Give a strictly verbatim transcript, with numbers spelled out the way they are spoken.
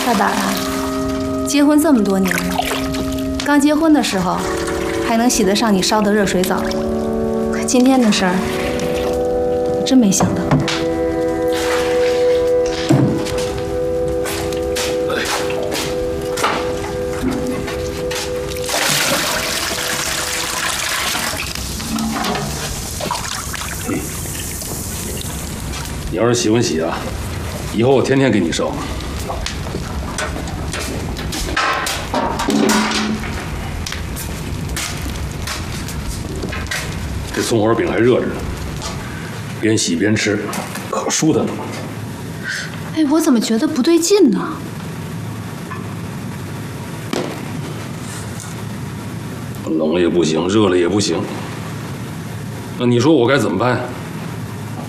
小胆啊！结婚这么多年了，刚结婚的时候还能洗得上你烧的热水澡，可今天的事儿，真没想到。 你要是喜欢洗啊，以后我天天给你烧。这松花饼还热着呢，边洗边吃，可舒坦了。 哎，我怎么觉得不对劲呢？ 冷了也不行，热了也不行。那你说我该怎么办？